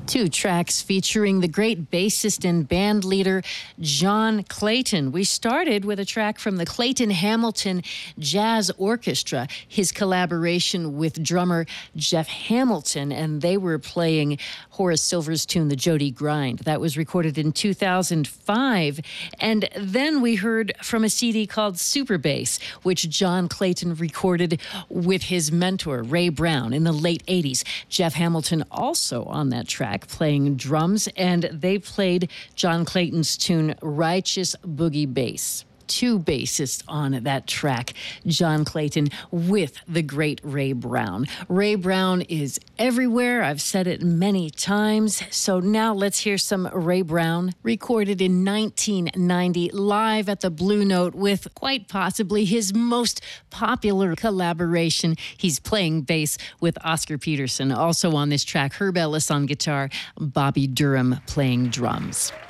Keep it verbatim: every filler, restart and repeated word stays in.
Two tracks featuring the great bassist and band leader John Clayton. We started with a track from the Clayton Hamilton Jazz Orchestra, his collaboration with drummer Jeff Hamilton, and they were playing Horace Silver's tune, The Jody Grind. That was recorded in two thousand five. And then we heard from a C D called Super Bass, which John Clayton recorded with his mentor, Ray Brown, in the late eighties. Jeff Hamilton also on that track, playing drums, and they played John Clayton's tune, Righteous Boogie Bass. Two bassists on that track, John Clayton with the great Ray Brown. Ray Brown is everywhere. I've said it many times. So now let's hear some Ray Brown, recorded in nineteen ninety, live at the Blue Note with quite possibly his most popular collaboration. He's playing bass with Oscar Peterson. Also on this track, Herb Ellis on guitar, Bobby Durham playing drums.